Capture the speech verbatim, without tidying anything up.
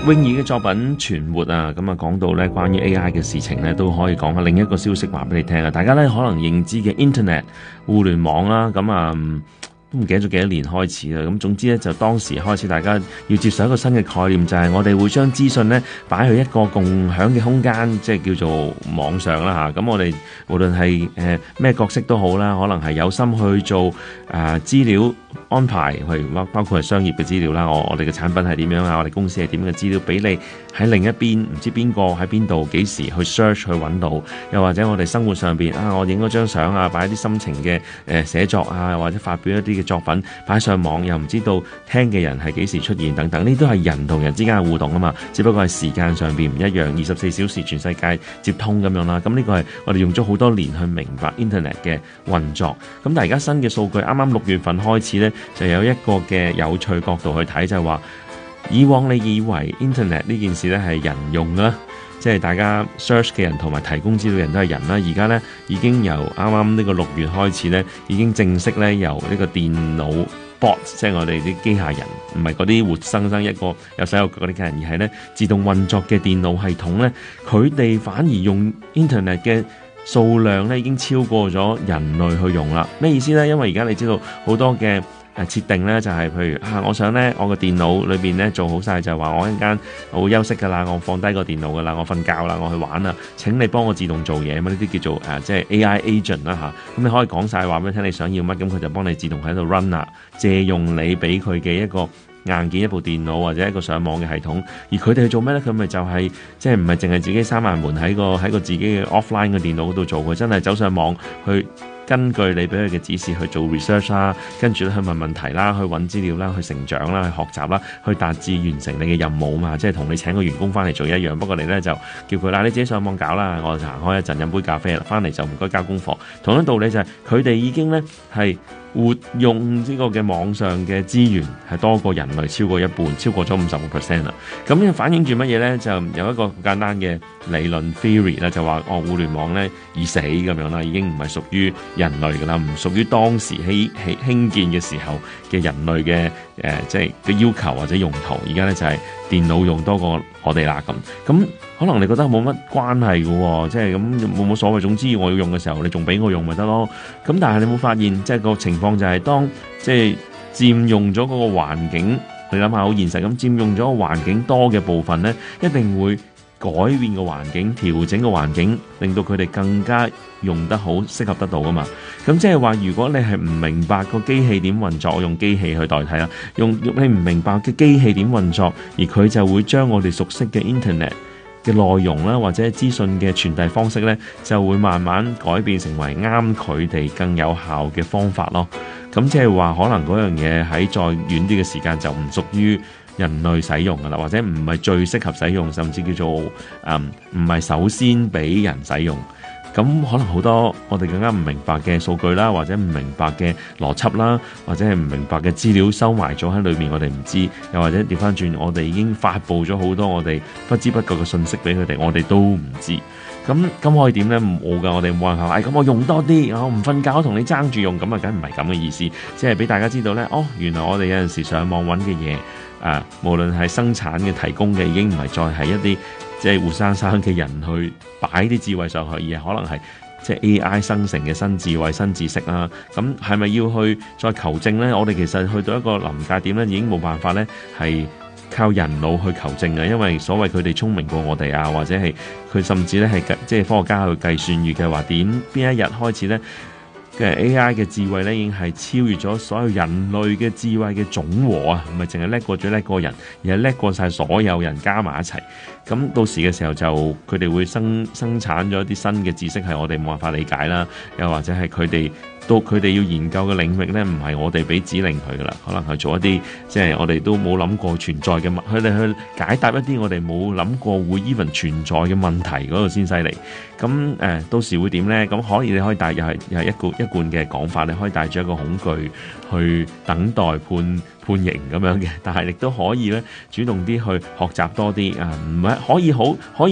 泳兒嘅作品存活啊，咁啊講到咧關於 A I 嘅事情咧，都可以講下另一個消息話俾你聽啊！大家咧可能認知嘅 Internet 互聯網啦，咁啊都唔記得咗幾多年開始啦。咁總之咧就當時開始大家要接受一個新嘅概念，就係我哋會將資訊咧擺去一個共享嘅空間，即係叫做網上啦嚇。咁我哋無論係誒咩角色都好啦，可能係有心去做誒、呃、資料安排，譬如包包括係商業嘅資料啦，我我哋嘅產品係點樣啊，我哋公司係點嘅資料俾你喺另一邊，唔知邊個喺邊度幾時去 search 去揾到，又或者我哋生活上邊啊，我影咗張相啊，擺啲心情嘅誒寫作啊，或者發表一啲嘅作品擺上網，又唔知道聽嘅人係幾時出現等等，呢都係人同人之間嘅互動啊嘛，只不過係時間上邊唔一樣，二十四小時全世界接通咁樣啦。咁呢個係我哋用咗好多年去明白 Internet 嘅運作。咁但係而家新嘅數據，啱啱六月份開始呢，就有一個嘅有趣角度去睇，就係話以往你以為 Internet 呢件事呢係人用啦，即係大家 search 嘅人同埋提供資料嘅人都係人啦。而家呢已經由啱啱呢個六月開始呢，已經正式呢由呢個電腦 bot， 即係我哋啲機械人，唔係嗰啲活生生一個有手有腳嗰啲機械人，而係呢自動運作嘅電腦系統呢，佢哋反而用 Internet 嘅數量呢已經超過咗人類去用啦。咩意思呢？因為而家你知道好多嘅誒設定咧就係、是、譬如啊，我想咧我個電腦裏邊咧做好晒，就係話我一陣間我會休息噶啦，我放低個電腦噶啦，我瞓覺啦，我去玩啦，請你幫我自動做嘢嘛，呢啲叫做誒、啊、即係 A I agent 啦、啊、嚇。咁你可以講晒話俾佢聽你想要乜，咁佢就幫你自動喺度 run 啦，借用你俾佢嘅一個硬件一部電腦或者一個上網嘅系統。而佢哋去做咩咧？佢咪就係、是、即係唔係淨係自己閂埋門喺個喺個自己嘅 offline 嘅電腦嗰度做，佢真係走上網去。根據你俾佢嘅指示去做 research 啦，跟住咧去問問題啦，去揾資料啦，去成長啦，去學習啦，去達至完成你嘅任務嘛，即係同你請個員工翻嚟做一樣。不過你咧就叫佢啦，你自己上網搞啦，我就行開一陣飲杯咖啡啦，翻嚟就唔該交功課。同樣道理就係佢哋已經咧係活用呢個嘅網上嘅資源係多過人類超過一半，超過咗五十個 percent 啦。咁呢反映住乜嘢咧？就有一個簡單嘅理論 theory 啦，就話哦互聯網咧已死咁樣啦，已經唔係屬於人類噶啦，唔屬於當時起起興建嘅時候嘅人類嘅誒、呃，即係嘅要求或者用途。而家咧就係、是、電腦用多過我哋啦咁。咁可能你覺得冇乜關係嘅喎，即係咁冇冇所謂。總之我要用嘅時候，你仲俾我用咪得咯？咁但係你冇發現，即係個情況就係當即係佔用咗嗰個環境，你諗下好現實咁佔用咗個環境多嘅部分咧，一定會改變個環境，調整個環境，令到佢哋更加用得好，適合得到噶嘛。咁即係話，如果你係唔明白個機器點運作，我用機器去代替啦。用你唔明白嘅機器點運作，而佢就會將我哋熟悉嘅 Internet 嘅內容啦，或者資訊嘅傳遞方式咧，就會慢慢改變成為啱佢哋更有效嘅方法咯。咁即係話，可能嗰樣嘢喺再遠啲嘅時間就唔屬於人類使用噶啦，或者唔係最適合使用，甚至叫做誒唔係首先俾人使用。咁可能好多我哋更加唔明白嘅數據啦，或者唔明白嘅邏輯啦，或者係唔明白嘅資料收埋咗喺裏面，我哋唔知。又或者調翻轉，我哋已經發布咗好多我哋不知不覺嘅信息俾佢哋，我哋都唔知。咁咁可以點咧？冇噶，我哋冇辦法。哎，咁我用多啲，我唔瞓覺同你爭住用，咁啊，梗唔係咁嘅意思。即係俾大家知道咧，哦，原來我哋有陣時上網揾嘅嘢，啊，無論係生產嘅、提供嘅，已經唔係再係一啲即係活生生嘅人去擺啲智慧上去，而係可能係即係 A I 生成嘅新智慧、新知識啦。咁係咪要去再求證咧？我哋其實去到一個臨界點咧，已經冇辦法咧係靠人腦去求證嘅，因為所謂佢哋聰明過我哋啊，或者係佢甚至咧係即係科學家去計算預計話點邊一日開始咧嘅 A I 嘅智慧咧，已經係超越咗所有人類嘅智慧嘅總和啊！唔係淨係叻過最叻個人，而係叻過晒所有人加埋一齊。咁到時嘅時候就佢哋會生生產咗一啲新嘅知識，係我哋冇辦法理解啦。又或者係佢哋到佢哋要研究嘅領域咧，唔係我哋俾指令佢噶啦，可能係做一啲即係我哋都冇諗過存在嘅問，佢哋去解答一啲我哋冇諗過會 even 存在嘅問題嗰度先犀利。咁誒、呃，到時會點咧？咁可以你可以帶又係又係一個一貫嘅講法，你可以帶住一個恐懼去等待判判刑咁樣嘅，但係亦都可以咧主動啲去學習多啲啊，唔係可以好可以。